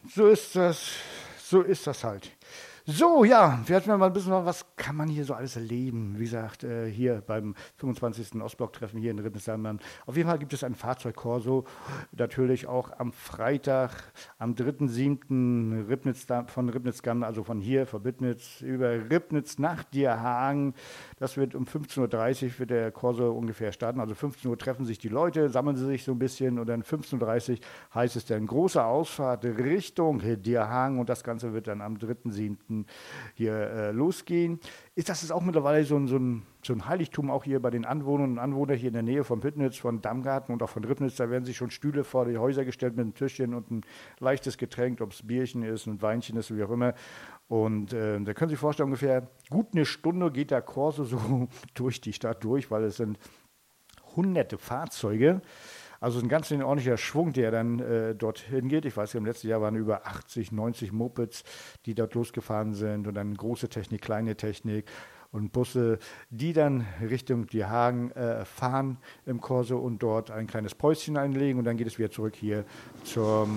so ist das. So ist das halt. So, ja, wir hatten mal ein bisschen, was kann man hier so alles erleben? Wie gesagt, hier beim 25. Ostblock-Treffen hier in Ribnitz-Dammern. Auf jeden Fall gibt es ein Fahrzeugkorso, natürlich auch am Freitag, am 3.7. Von Ribnitz-Dammern, also von hier, von Büttnitz, über Ribnitz nach Dierhagen. Das wird um 15.30 Uhr wird der Korso ungefähr starten. Also 15 Uhr treffen sich die Leute, sammeln sie sich so ein bisschen und dann 15.30 Uhr heißt es dann große Ausfahrt Richtung Dierhagen und das Ganze wird dann am 3.7. hier losgehen. Das ist auch mittlerweile so ein Heiligtum auch hier bei den Anwohnern und Anwohnern hier in der Nähe von Büttnitz, von Dammgarten und auch von Ribnitz. Da werden sich schon Stühle vor die Häuser gestellt mit einem Tischchen und ein leichtes Getränk, ob es Bierchen ist, ein Weinchen ist, wie auch immer. Und da können Sie sich vorstellen, ungefähr gut eine Stunde geht der Corso so durch die Stadt durch, weil es sind hunderte Fahrzeuge. Also ein ganz ordentlicher Schwung, der dann dorthin geht. Ich weiß, im letzten Jahr waren über 80, 90 Mopeds, die dort losgefahren sind und dann große Technik, kleine Technik und Busse, die dann Richtung Dierhagen fahren im Corso und dort ein kleines Päuschen einlegen und dann geht es wieder zurück hier zur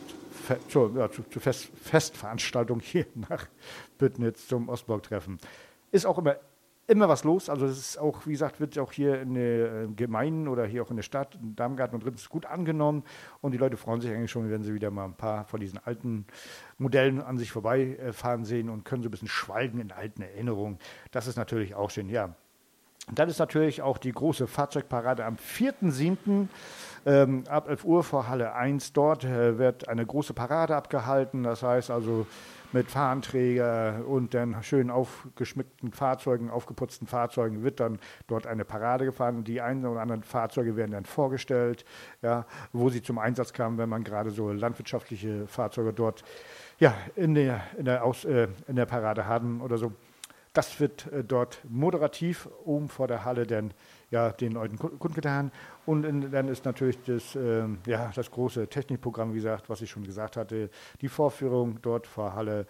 Festveranstaltung hier nach Büttnitz zum Ostblock-Treffen. Ist auch immer was los. Also es ist auch, wie gesagt, wird auch hier in den Gemeinden oder hier auch in der Stadt, in Dammgarten und Ribnitz gut angenommen. Und die Leute freuen sich eigentlich schon, wenn sie wieder mal ein paar von diesen alten Modellen an sich vorbeifahren sehen und können so ein bisschen schwelgen in alten Erinnerungen. Das ist natürlich auch schön, ja. Und dann ist natürlich auch die große Fahrzeugparade am 4.7. Ab 11 Uhr vor Halle 1. Dort wird eine große Parade abgehalten. Das heißt also mit Fahnenträger und dann schön aufgeschmückten Fahrzeugen, aufgeputzten Fahrzeugen wird dann dort eine Parade gefahren. Die einen oder anderen Fahrzeuge werden dann vorgestellt, ja, wo sie zum Einsatz kamen, wenn man gerade so landwirtschaftliche Fahrzeuge dort ja, in der Parade haben oder so. Das wird dort moderativ oben vor der Halle dann ja, den Leuten kundgetan. Und dann ist natürlich das große Technikprogramm, wie gesagt, was ich schon gesagt hatte, die Vorführung dort vor Halle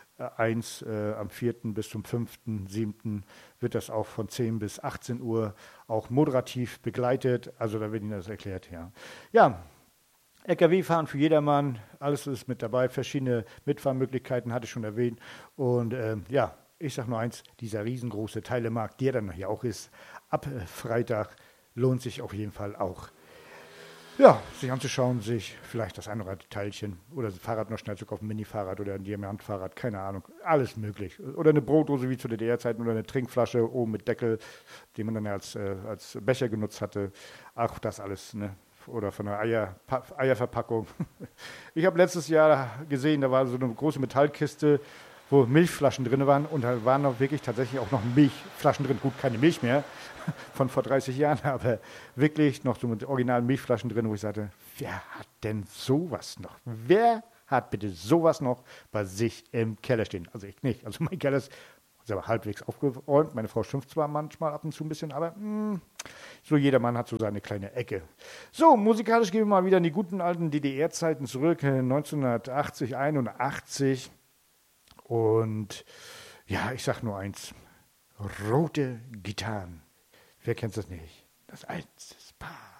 1 am 4. bis zum 5.7. wird das auch von 10 bis 18 Uhr auch moderativ begleitet. Also da wird Ihnen das erklärt, ja. Ja, LKW-Fahren für jedermann, alles ist mit dabei, verschiedene Mitfahrmöglichkeiten hatte ich schon erwähnt. Und ja, ich sage nur eins, dieser riesengroße Teilemarkt, der dann hier auch ist, ab Freitag lohnt sich auf jeden Fall auch. Ja, sich anzuschauen, sich vielleicht das eine oder andere Teilchen oder das Fahrrad noch schnell zu kaufen, ein Mini-Fahrrad oder ein Diamantfahrrad, keine Ahnung, alles möglich. Oder eine Brotdose wie zu DDR-Zeiten oder eine Trinkflasche oben mit Deckel, die man dann als Becher genutzt hatte. Auch das alles, ne? Oder von einer Eierverpackung. Ich habe letztes Jahr gesehen, da war so eine große Metallkiste, wo Milchflaschen drin waren und da waren auch wirklich tatsächlich auch noch Milchflaschen drin. Gut, keine Milch mehr von vor 30 Jahren, aber wirklich noch so mit originalen Milchflaschen drin, wo ich sagte, wer hat denn sowas noch? Wer hat bitte sowas noch bei sich im Keller stehen? Also ich nicht. Also mein Keller ist aber halbwegs aufgeräumt. Meine Frau schimpft zwar manchmal ab und zu ein bisschen, aber so jeder Mann hat so seine kleine Ecke. So, musikalisch gehen wir mal wieder in die guten alten DDR-Zeiten zurück, 1980, 81. Und ja, ich sag nur eins, rote Gitarren. Wer kennt das nicht? Das Einzelspaar.